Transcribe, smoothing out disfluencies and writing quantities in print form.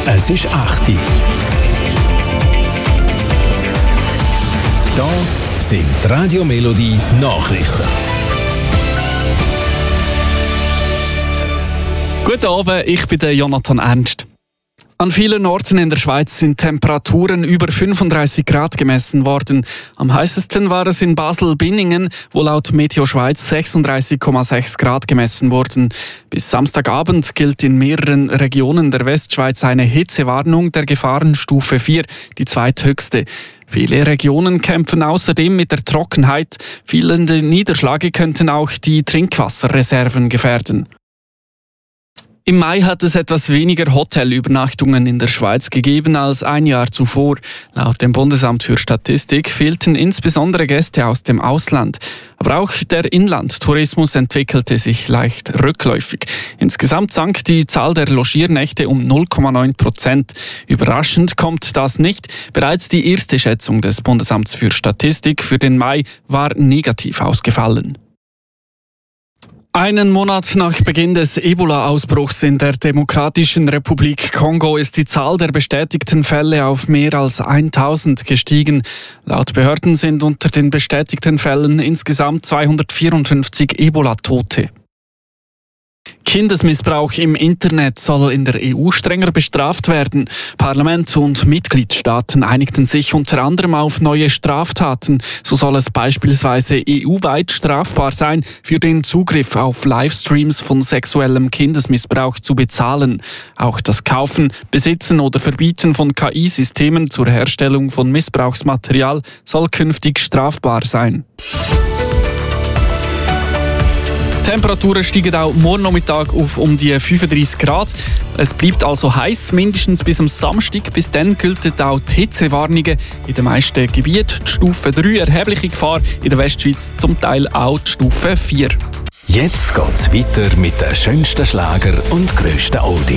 Es ist 8 Uhr. Da sind die Radio Melodie Nachrichten. Guten Abend, ich bin der Jonathan Ernst. An vielen Orten in der Schweiz sind Temperaturen über 35 Grad gemessen worden. Am heißesten war es in Basel-Binningen, wo laut Meteo Schweiz 36,6 Grad gemessen wurden. Bis Samstagabend gilt in mehreren Regionen der Westschweiz eine Hitzewarnung der Gefahrenstufe 4, die zweithöchste. Viele Regionen kämpfen außerdem mit der Trockenheit. Fehlende Niederschläge könnten auch die Trinkwasserreserven gefährden. Im Mai hat es etwas weniger Hotelübernachtungen in der Schweiz gegeben als ein Jahr zuvor. Laut dem Bundesamt für Statistik fehlten insbesondere Gäste aus dem Ausland. Aber auch der Inlandtourismus entwickelte sich leicht rückläufig. Insgesamt sank die Zahl der Logiernächte um 0,9%. Überraschend kommt das nicht. Bereits die erste Schätzung des Bundesamts für Statistik für den Mai war negativ ausgefallen. Einen Monat nach Beginn des Ebola-Ausbruchs in der Demokratischen Republik Kongo ist die Zahl der bestätigten Fälle auf mehr als 1000 gestiegen. Laut Behörden sind unter den bestätigten Fällen insgesamt 254 Ebola-Tote. Kindesmissbrauch im Internet soll in der EU strenger bestraft werden. Parlament und Mitgliedstaaten einigten sich unter anderem auf neue Straftaten. So soll es beispielsweise EU-weit strafbar sein, für den Zugriff auf Livestreams von sexuellem Kindesmissbrauch zu bezahlen. Auch das Kaufen, Besitzen oder Verbieten von KI-Systemen zur Herstellung von Missbrauchsmaterial soll künftig strafbar sein. Die Temperaturen steigen auch morgen Nachmittag auf um die 35 Grad. Es bleibt also heiß, mindestens bis am Samstag. Bis dann gelten auch die Hitzewarnungen in den meisten Gebieten. Die Stufe 3 erhebliche Gefahr, in der Westschweiz zum Teil auch die Stufe 4. Jetzt geht's weiter mit den schönsten Schlager und grössten Oldies.